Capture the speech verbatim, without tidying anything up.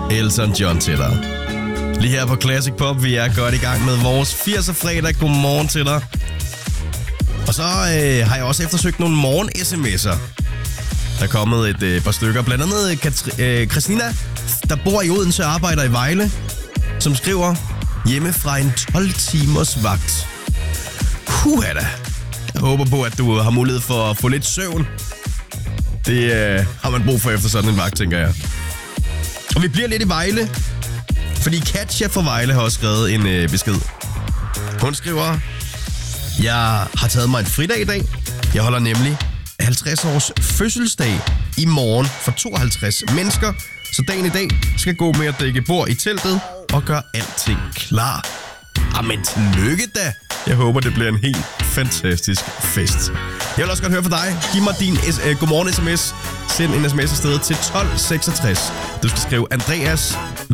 Elton John til dig. Lige her på Classic Pop, vi er godt i gang med vores firser fredag. Godmorgen til dig. Og så øh, har jeg også eftersøgt nogle morgen-sms'er. Der er kommet et øh, par stykker. Blandt andet Katri- øh, Christina, der bor i Odense og arbejder i Vejle, som skriver hjemme fra en tolv timers vagt. Puha da. Jeg håber på, at du har mulighed for at få lidt søvn. Det øh, har man brug for efter sådan en vagt, tænker jeg. Og vi bliver lidt i Vejle, fordi Katja fra Vejle har også skrevet en øh, besked. Hun skriver: Jeg har taget mig en fridag i dag. Jeg holder nemlig halvtreds års fødselsdag i morgen for tooghalvtreds mennesker. Så dagen i dag skal gå med at dække bord i teltet og gøre alting klar. Jamen tillykke da. Jeg håber, det bliver en helt fantastisk fest. Jeg vil også godt høre fra dig. Giv mig din s- uh, godmorgen sms. Send en sms afsted til tolv seksogtres. Du skal skrive Andreas